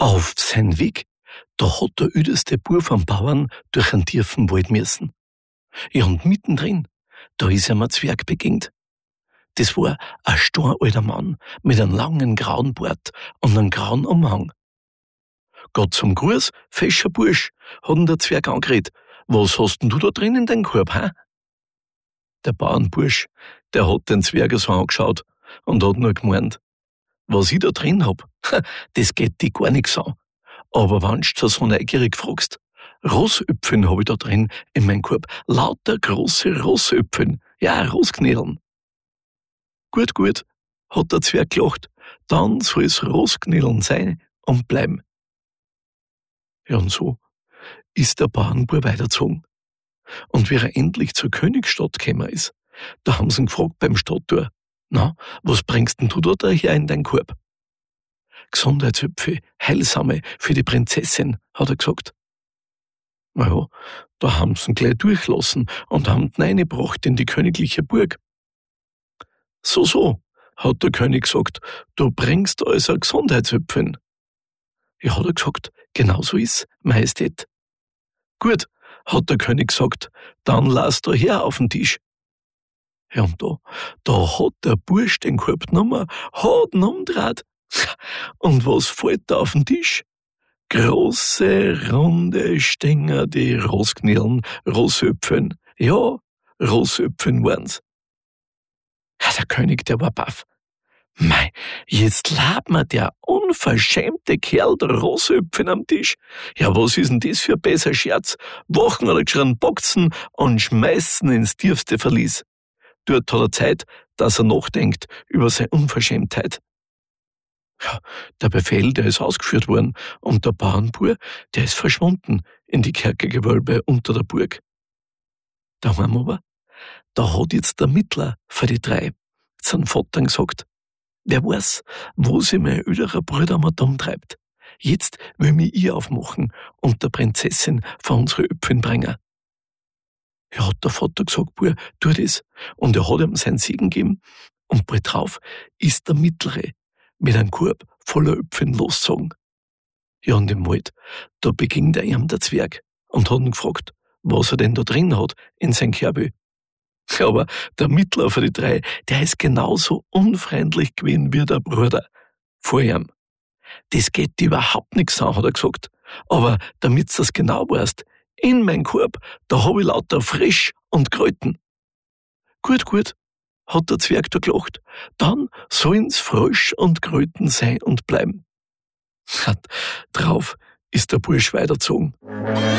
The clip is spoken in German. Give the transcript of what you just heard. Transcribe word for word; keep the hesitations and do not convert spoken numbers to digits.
Auf seinen Weg, da hat der ödeste Bub vom Bauern durch einen tiefen Wald müssen. Ja, und mittendrin, da ist ihm ein Zwerg begegnet. Das war ein steinalter Mann mit einem langen grauen Bart und einem grauen Umhang. Gott zum Gruß, fescher Bursch, hat ihn der Zwerg angeredet. Was hast denn du da drin in deinem Korb, hä? Der Bauernbursch, der hat den Zwerg so angeschaut und hat nur gemeint, was ich da drin hab, das geht dich gar nix an. Aber wenn du so neugierig fragst, Rossöpfen hab ich da drin in meinem Korb, lauter große Rossöpfen, ja, Rossknädeln. Gut, gut, hat der Zwerg gelacht, dann soll's Rossknädeln sein und bleiben. Ja, und so ist der Bauernbub weitergezogen. Und wie er endlich zur Königsstadt gekommen ist, da haben sie ihn gefragt beim Stadttor, na, was bringst denn du da daher in deinen Korb? Gesundheitshüpfe, heilsame für die Prinzessin, hat er gesagt. Na ja, da haben sie ihn gleich durchlassen und haben ihn reingebracht in die königliche Burg. So, so, hat der König gesagt, du bringst also Gesundheitshüpfen. Ja, hat er gesagt, genau so ist, Majestät. Gut, hat der König gesagt, dann lass da her auf den Tisch. Ja, und da, da hat der Bursch den Korb genommen, hat ihn umgedreht. Und was fällt da auf den Tisch? Große, runde Stänger, die Rossknädeln, Rossöpfen. Ja, Rossöpfen waren's. Ja, der König, der war baff. Mei, jetzt lab mir der unverschämte Kerl der Rossöpfen am Tisch. Ja, was ist denn das für ein besser Scherz? Wochen hat er geschrien, boxen und schmeißen ins tiefste Verlies. Dort hat er Zeit, dass er nachdenkt über seine Unverschämtheit. Ja, der Befehl, der ist ausgeführt worden und der Bauernbub, der ist verschwunden in die Kerkergewölbe unter der Burg. Daheim aber, da hat jetzt der Mittler für die drei seinen Vater gesagt, wer weiß, wo sich mein älterer Bruder mal dumm treibt. Jetzt will mich ich aufmachen und der Prinzessin von unsere Öpfen bringen. Ja, hat der Vater gesagt, Bub, tu das. Und er hat ihm seinen Segen gegeben und bald drauf ist der Mittlere mit einem Korb voller Öpfen losgezogen. Ja, und im Wald, da begegnet er ihm der Zwerg und hat ihn gefragt, was er denn da drin hat in sein Körbel. Aber der Mittler von die drei, der ist genauso unfreundlich gewesen wie der Bruder vor ihm. Das geht dir überhaupt nichts an, hat er gesagt. Aber damit du das genau weißt, in mein Korb, da hab ich lauter Frisch und Kräuten. Gut, gut, hat der Zwerg da gelacht. Dann sollen's Frisch und Kräuten sein und bleiben. Drauf ist der Bursch weitergezogen.